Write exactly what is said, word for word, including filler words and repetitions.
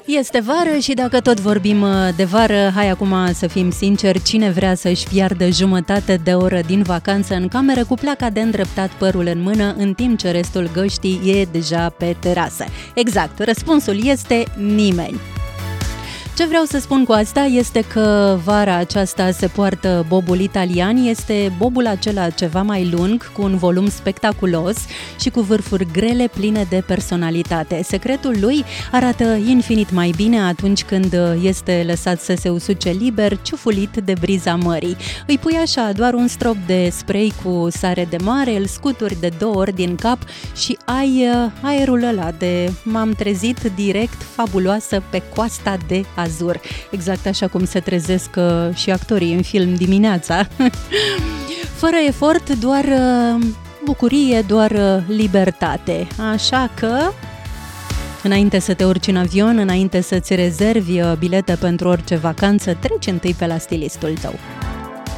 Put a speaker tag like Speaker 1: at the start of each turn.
Speaker 1: Este vară și dacă tot vorbim de vară, hai acum să fim sinceri, cine vrea să-și piardă jumătate de oră din vacanță în cameră cu pleaca de îndreptat părul în mână, în timp ce restul găștii e deja pe terasă? Exact, răspunsul este nimeni. Ce vreau să spun cu asta este că vara aceasta se poartă bobul italian, este bobul acela ceva mai lung, cu un volum spectaculos și cu vârfuri grele pline de personalitate. Secretul lui arată infinit mai bine atunci când este lăsat să se usuce liber, ciufulit de briza mării. Îi pui așa doar un strop de spray cu sare de mare, îl scuturi de două ori din cap și ai aerul ăla de m-am trezit direct fabuloasă pe coasta de Azur. Exact așa cum se trezesc uh, și actorii în film dimineața. Fără efort, doar uh, bucurie, doar uh, libertate. Așa că, înainte să te urci în avion, înainte să-ți rezervi uh, bilete pentru orice vacanță, treci întâi pe la stilistul tău.